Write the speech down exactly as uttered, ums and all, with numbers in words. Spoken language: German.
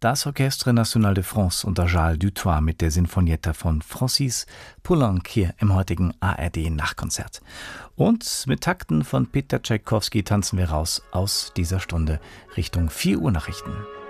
Das Orchestre National de France unter Charles Dutoit mit der Sinfonietta von Francis Poulenc hier im heutigen A R D-Nachkonzert. Und mit Takten von Peter Tschaikowski tanzen wir raus aus dieser Stunde Richtung vier Uhr Nachrichten.